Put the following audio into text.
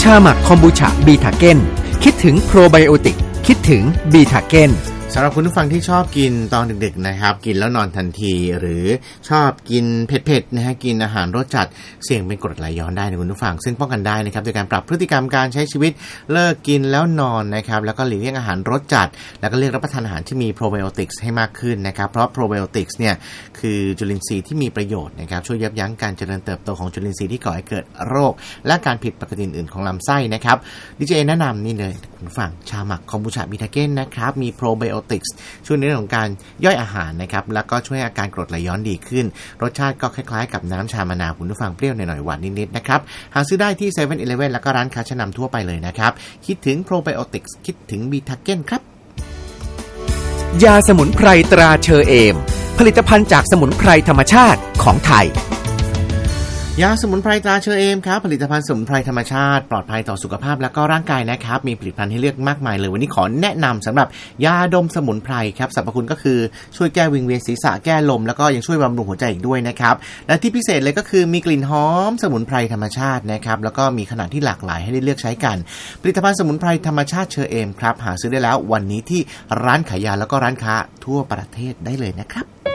ชาหมักคอมบูชาบีทาเก้นคิดถึงโปรไบโอติกคิดถึงบีทาเก้นสำหรับคุณผู้ฟังที่ชอบกินตอนดึกๆนะครับกินแล้วนอนทันทีหรือชอบกินเผ็ดๆนะฮะกินอาหารรสจัดเสี่ยงเป็นกรดไหลย้อนได้นะคุณผู้ฟังซึ่งป้องกันได้นะครับโดยการปรับพฤติกรรมการใช้ชีวิตเลิกกินแล้วนอนนะครับแล้วก็หลีกเลี่ยงอาหารรสจัดแล้วก็เลือกรับประทานอาหารที่มีโปรไบโอติกส์ให้มากขึ้นนะครับเพราะโปรไบโอติกส์เนี่ยคือจุลินทรีย์ที่มีประโยชน์นะครับช่วยยับยั้งการเจริญเติบโตของจุลินทรีย์ที่ก่อให้เกิดโรคและการผิดปกติอื่นๆของลำไส้นะครับดีเจแนะนำนี่เลยคุณผู้ฟังชาหมักคอมบูชาบีทาเก้นนะครับมีโปรไบโอติกส์ช่วยในเรื่องของการย่อยอาหารนะครับแล้วก็ช่วยอาการกรดไหลย้อนดีขึ้นรสชาติก็คล้ายๆกับน้ำชามะนาวคุณผู้ฟังเปรี้ยวหน่อยๆหวานนิดๆนะครับหาซื้อได้ที่ 7-Eleven แล้วก็ร้านค้าชั้นนำทั่วไปเลยนะครับคิดถึงโปรไบโอติกส์คิดถึงบีทาเก้นครับยาสมุนไพรตราเชอเอมผลิตภัณฑ์จากสมุนไพรธรรมชาติของไทยยาสมุนไพรตราเชอเอมครับผลิตภัณฑ์สมุนไพรธรรมชาติปลอดภัยต่อสุขภาพและก็ร่างกายนะครับมีผลิตภัณฑ์ให้เลือกมากมายเลยวันนี้ขอแนะนำสำหรับยาดมสมุนไพรครับสรรพคุณก็คือช่วยแก้วิงเวียนศีรษะแก้ลมแล้วก็ยังช่วยบำรุงหัวใจอีกด้วยนะครับและที่พิเศษเลยก็คือมีกลิ่นหอมสมุนไพรธรรมชาตินะครับแล้วก็มีขนาดที่หลากหลายให้ได้เลือกใช้กันผลิตภัณฑ์สมุนไพรธรรมชาติเชอเอมครับหาซื้อได้แล้ววันนี้ที่ร้านขายยาแล้วก็ร้านค้าทั่วประเทศได้เลยนะครับ